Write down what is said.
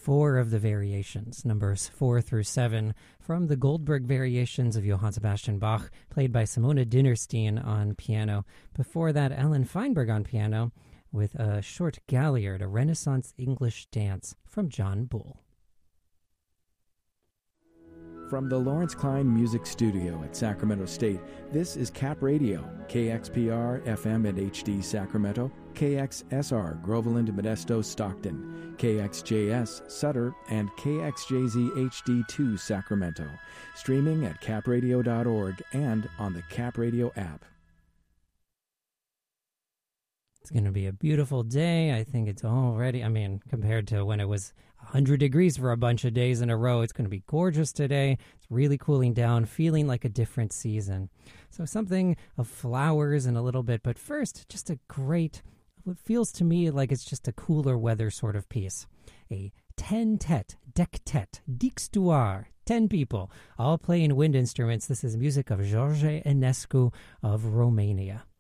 4 of the variations, numbers 4 through 7, from the Goldberg variations of Johann Sebastian Bach, played by Simone Dinnerstein on piano. Before that, Alan Feinberg on piano, with a short Galliard, a Renaissance English dance from John Bull. From the Lawrence Klein Music Studio at Sacramento State, this is Cap Radio, KXPR FM and HD Sacramento, KXSR Groveland, Modesto, Stockton, KXJS Sutter, and KXJZ HD2 Sacramento. Streaming at capradio.org and on the Cap Radio app. It's going to be a beautiful day. I think it's already, compared to when it was 100 degrees for a bunch of days in a row, it's going to be gorgeous today. It's really cooling down, feeling like a different season. So something of flowers in a little bit, but first, just a great, what feels to me like it's just a cooler weather sort of piece. A ten-tet, dectet, dixtuar, 10 people, all playing wind instruments. This is music of George Enescu of Romania.